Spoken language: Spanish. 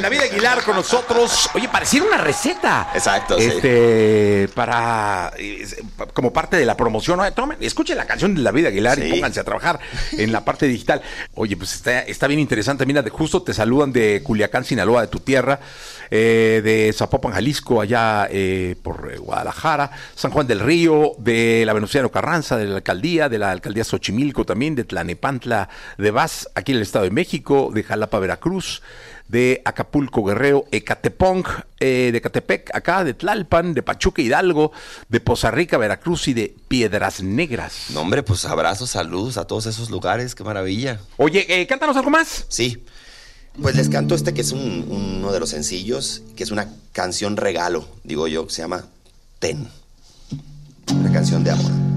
en David Aguilar con nosotros. Oye, pareciera una receta. Exacto, para como parte de la promoción. Tomen, escuchen la canción de David Aguilar y pónganse a trabajar en la parte digital. Oye, pues está bien interesante. Mira, justo te saludan de Culiacán, Sinaloa, de tu tierra, de Zapopan, Jalisco, allá por Guadalajara, San Juan del Río, de la Venustiano Carranza, de la alcaldía Xochimilco también, de Tlanepantla de Vaz, aquí en el Estado de México, de Jalapa, Veracruz, de Acapulco, Guerrero, Ecatepong, de Ecatepec, acá, de Tlalpan, de Pachuca, Hidalgo, de Poza Rica, Veracruz y de Piedras Negras. No, hombre, pues abrazos, saludos a todos esos lugares, qué maravilla. Oye, cántanos algo más. Sí, pues les canto que es uno de los sencillos, que es una canción regalo, digo yo, que se llama Ten, una canción de amor.